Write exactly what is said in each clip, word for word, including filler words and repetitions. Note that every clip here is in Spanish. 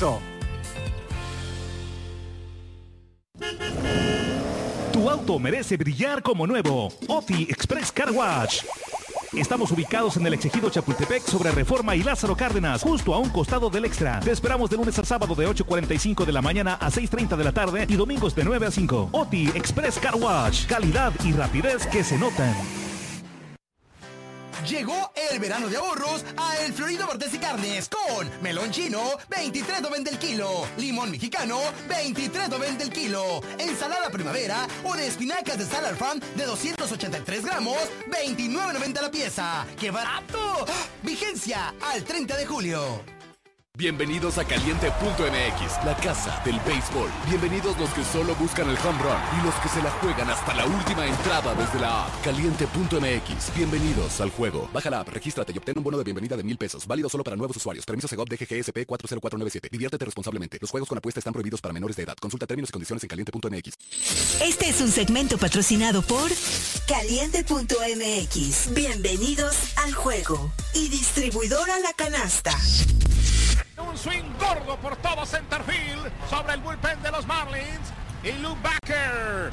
eso. Tu auto merece brillar como nuevo. Oti Express Car Wash. Estamos ubicados en el Ejido Chapultepec sobre Reforma y Lázaro Cárdenas, justo a un costado del Extra. Te esperamos de lunes a sábado de ocho cuarenta y cinco de la mañana a seis treinta de la tarde y domingos de nueve a cinco. Oti Express Car Wash. Calidad y rapidez que se notan. Llegó el verano de ahorros a El Florido Martes y Carnes con melón chino, veintitrés noventa el kilo, limón mexicano, veintitrés noventa el kilo, ensalada primavera o de espinacas de Salad Farm de doscientos ochenta y tres gramos, veintinueve noventa la pieza. ¡Qué barato! Vigencia al treinta de julio. Bienvenidos a Caliente punto M X, la casa del béisbol. Bienvenidos los que solo buscan el home run y los que se la juegan hasta la última entrada desde la app. Caliente punto M X, bienvenidos al juego. Baja la app, regístrate y obtén un bono de bienvenida de mil pesos. Válido solo para nuevos usuarios. Permiso Segov D G G S P cuatro cero cuatro nueve siete. Diviértete responsablemente. Los juegos con apuesta están prohibidos para menores de edad. Consulta términos y condiciones en Caliente punto M X. Este es un segmento patrocinado por Caliente punto M X. Bienvenidos al juego. Y distribuidora La Canasta. Un swing gordo por todo centerfield sobre el bullpen de los Marlins y Luke Backer.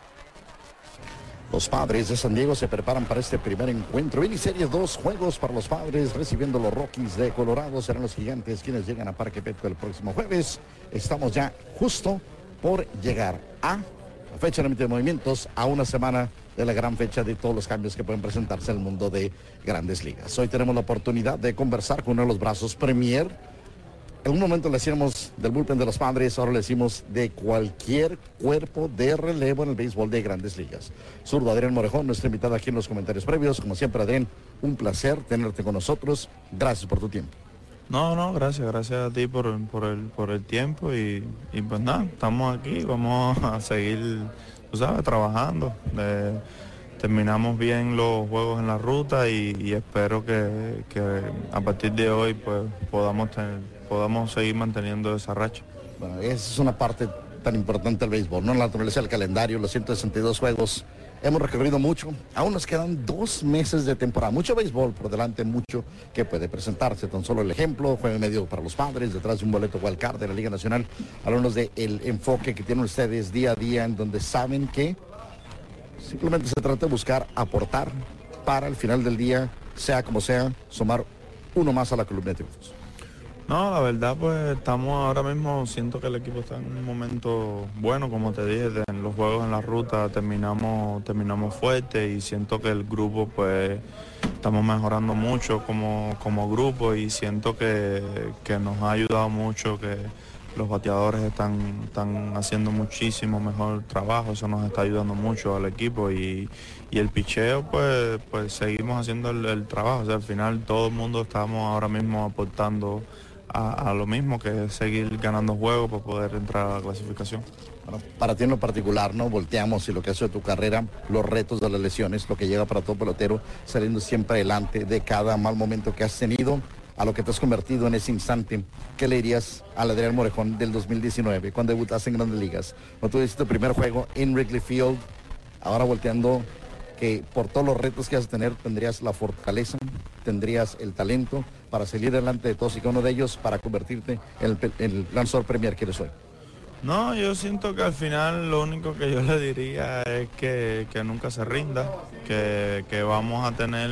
Los Padres de San Diego se preparan para este primer encuentro. Miniserie, dos juegos para los Padres, recibiendo los Rockies de Colorado. Serán los Gigantes quienes llegan a Parque Petco el próximo jueves. Estamos ya justo por llegar a la fecha límite de movimientos, a una semana de la gran fecha de todos los cambios que pueden presentarse en el mundo de Grandes Ligas. Hoy tenemos la oportunidad de conversar con uno de los brazos premier. En un momento le decíamos del bullpen de los Padres, ahora le decimos de cualquier cuerpo de relevo en el béisbol de Grandes Ligas. Zurdo Adrián Morejón, nuestra invitada aquí en los comentarios previos. Como siempre, Adrián, un placer tenerte con nosotros. Gracias por tu tiempo. No, no, gracias, gracias a ti por, por, el, por el tiempo y, y pues nada, estamos aquí, vamos a seguir, tú sabes, trabajando. Eh, terminamos bien los juegos en la ruta y, y espero que, que a partir de hoy pues podamos tener... podamos seguir manteniendo esa racha. Bueno, esa es una parte tan importante del béisbol, ¿no? La naturaleza del calendario, los ciento sesenta y dos juegos. Hemos recorrido mucho, aún nos quedan dos meses de temporada, mucho béisbol por delante, mucho que puede presentarse. Tan solo el ejemplo, juego y medio para los Padres, detrás de un boleto wild card de la Liga Nacional. Hablamos del enfoque que tienen ustedes día a día, en donde saben que simplemente se trata de buscar aportar para el final del día, sea como sea, sumar uno más a la columna de triunfos. No, la verdad pues estamos ahora mismo, siento que el equipo está en un momento bueno, como te dije, en los juegos en la ruta terminamos terminamos fuerte y siento que el grupo pues estamos mejorando mucho como, como grupo y siento que, que nos ha ayudado mucho, que los bateadores están, están haciendo muchísimo mejor trabajo, eso nos está ayudando mucho al equipo y, y el picheo pues, pues seguimos haciendo el, el trabajo, o sea, al final todo el mundo estamos ahora mismo aportando A, a lo mismo, que es seguir ganando juegos para poder entrar a la clasificación. Bueno, para ti en lo particular, ¿no? Volteamos y lo que hace de tu carrera, los retos de las lesiones, lo que llega para todo pelotero, saliendo siempre adelante de cada mal momento que has tenido, a lo que te has convertido en ese instante. ¿Qué le dirías al Adrián Morejón del dos mil diecinueve, cuando debutaste en Grandes Ligas? Cuando tú hiciste tu primer juego en Wrigley Field, ahora volteando, que por todos los retos que vas a tener, tendrías la fortaleza, tendrías el talento para salir adelante de todos y cada uno de ellos, para convertirte en el, en el lanzador premier que eres hoy. No, yo siento que al final lo único que yo le diría es que, que nunca se rinda, que, que vamos a tener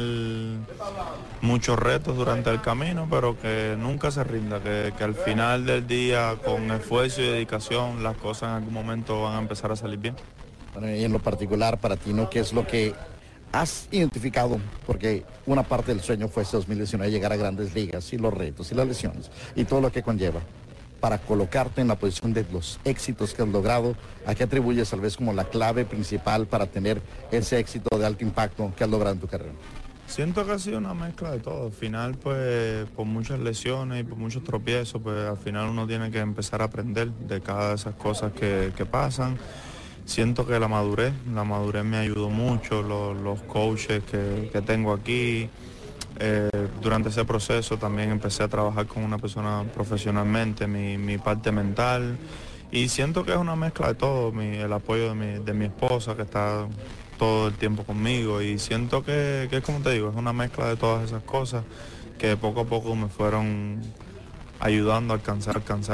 muchos retos durante el camino, pero que nunca se rinda, que, que al final del día, con esfuerzo y dedicación, las cosas en algún momento van a empezar a salir bien. Bueno, y en lo particular para ti, ¿no? ¿Qué es lo que has identificado? Porque una parte del sueño fue este dos mil diecinueve, llegar a Grandes Ligas, y los retos y las lesiones y todo lo que conlleva para colocarte en la posición de los éxitos que has logrado. ¿A qué atribuyes tal vez como la clave principal para tener ese éxito de alto impacto que has logrado en tu carrera? Siento que ha sido una mezcla de todo. Al final, pues, por muchas lesiones y por muchos tropiezos, pues al final uno tiene que empezar a aprender de cada de esas cosas que, que pasan. Siento que la madurez, la madurez me ayudó mucho, los, los coaches que, que tengo aquí. Eh, durante ese proceso también empecé a trabajar con una persona profesionalmente, mi, mi parte mental. Y siento que es una mezcla de todo, mi, el apoyo de mi, de mi esposa que está todo el tiempo conmigo. Y siento que, que es como te digo, es una mezcla de todas esas cosas que poco a poco me fueron ayudando a alcanzar, alcanzar